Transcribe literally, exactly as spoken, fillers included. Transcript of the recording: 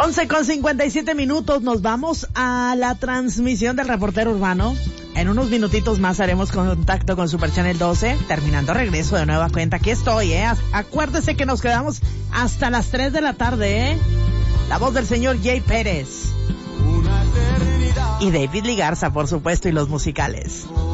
once con cincuenta y siete minutos, nos vamos a la transmisión del reportero urbano. En unos minutitos más haremos contacto con Super Channel doce. Terminando, regreso de nueva cuenta. Aquí estoy, ¿eh? Acuérdese que nos quedamos hasta las tres de la tarde, ¿eh? La voz del señor Jay Pérez. Y David Ligarza, por supuesto, y los musicales.